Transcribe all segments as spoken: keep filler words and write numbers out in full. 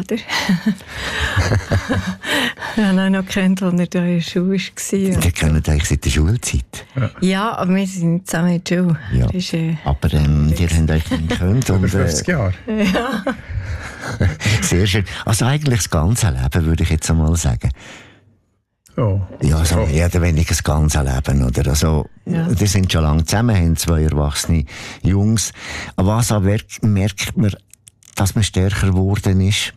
Vater. Ich habe ihn noch gekannt, als er da in der Schule war. Wir kennen euch seit der Schulzeit. Ja, ja, aber wir sind nicht zusammen in der Schule. Ja. Ist, äh, aber ähm, ihr habt euch nicht gekannt. Über fünfzig Jahre. Ja. Sehr schön. Also eigentlich das ganze Leben, würde ich jetzt einmal sagen. Oh, ja, also mehr oder weniger das ganze Leben, oder? Also, ja. Die sind schon lange zusammen, haben zwei erwachsene Jungs. Aber was aber merkt man, dass man stärker geworden ist?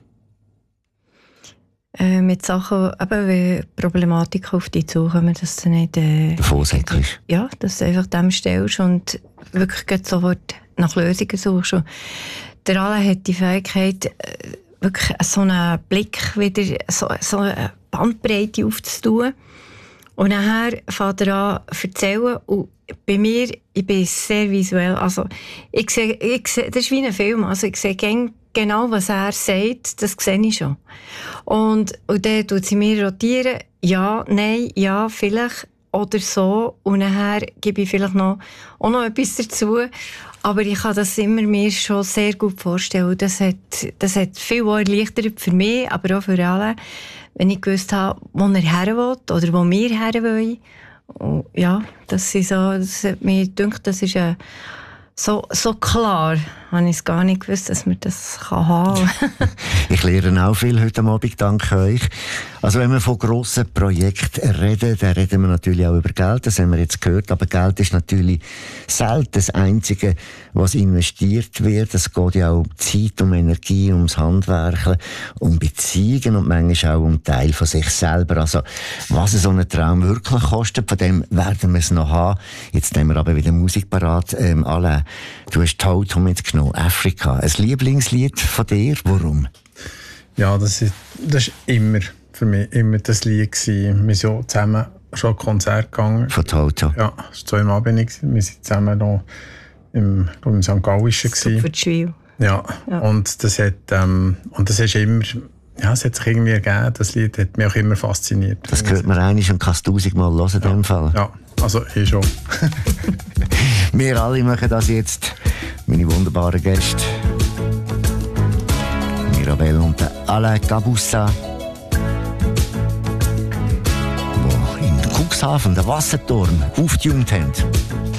Äh, mit Sachen, eben, wie Problematiken auf dich zukommen, dass du nicht... Äh, davon säckelst. Ja, dass du einfach dem stellst und wirklich sofort nach Lösungen suchst. Und der Alain hat die Fähigkeit, wirklich so einen Blick wieder, so, so eine Bandbreite aufzutun. Und nachher fängt er an zu erzählen. Und bei mir, ich bin sehr visuell. Also, ich sehe, ich sehe, das ist wie ein Film. Also, ich sehe genau, was er sagt, das sehe ich schon. Und, und dann tut sie mir rotieren. Ja, nein, ja, vielleicht. Oder so. Und nachher gebe ich vielleicht noch, auch noch etwas dazu. Aber ich kann das immer mir schon sehr gut vorstellen. Das hat, das hat viel erleichtert für mich, aber auch für alle, wenn ich gewusst habe, wo er her will oder wo wir her wollen. Und ja, das ist so, das hat mir gedacht, das ist ein, so, so klar, habe ich es gar nicht gewusst, dass man das kann haben kann. Ich lerne auch viel heute Abend, danke euch. Also wenn wir von grossen Projekten reden, dann reden wir natürlich auch über Geld, das haben wir jetzt gehört, aber Geld ist natürlich selten das Einzige, was investiert wird. Es geht ja auch um Zeit, um Energie, ums Handwerken, um Beziehungen und manchmal auch um Teil von sich selber. Also was so ein Traum wirklich kostet, von dem werden wir es noch haben. Jetzt nehmen wir aber wieder Musik parat. Ähm, Alain, du hast Toto mitgenommen, Afrika. Ein Lieblingslied von dir, warum? Ja, das ist, das ist immer für mich immer das Lied gewesen. Wir sind zusammen schon ein Konzert gegangen. Von Toto? Ja, das war zweimal bin ich. Wir sind zusammen noch im, im Sankt Gallischen gewesen. Für die Schwil. Ja, ja, und das hat, ähm, und das ist immer, ja, es hat sich irgendwie ergeben. Das Lied hat mich auch immer fasziniert. Das hört man eigentlich und kann es tausendmal hören in ja. dem Fall. Ja, also ich schon. Wir alle machen das jetzt. Meine wunderbaren Gäste. Mirabel und Alain Gabussa. Die in Cuxhaven den Wasserturm aufgetunt haben.